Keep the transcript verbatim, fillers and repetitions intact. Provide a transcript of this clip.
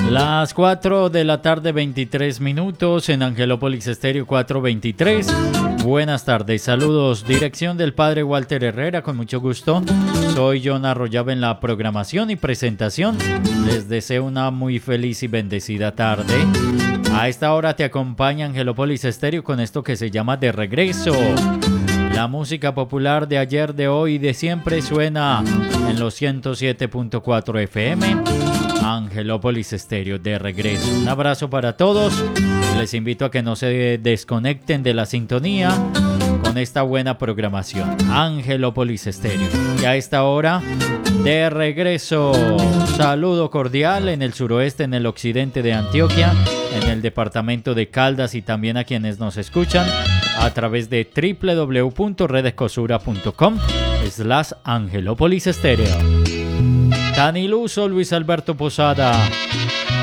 Las cuatro de la tarde, veintitrés minutos en Angelópolis Estéreo cuatro veintitrés. Buenas tardes, saludos. Dirección del padre Walter Herrera, con mucho gusto. Soy John Arroyave en la programación y presentación. Les deseo una muy feliz y bendecida tarde. A esta hora te acompaña Angelópolis Estéreo con esto que se llama De Regreso. La música popular de ayer, de hoy y de siempre suena en los ciento siete punto cuatro F M. Angelópolis Estéreo, de regreso. Un abrazo para todos. Les invito a que no se desconecten de la sintonía con esta buena programación. Angelópolis Estéreo. Y a esta hora, de regreso. Saludo cordial en el suroeste, en el occidente de Antioquia, en el departamento de Caldas y también a quienes nos escuchan a través de doble u doble u doble u punto redescosura punto com slash Angelópolis Estéreo. Tan iluso Luis Alberto Posada,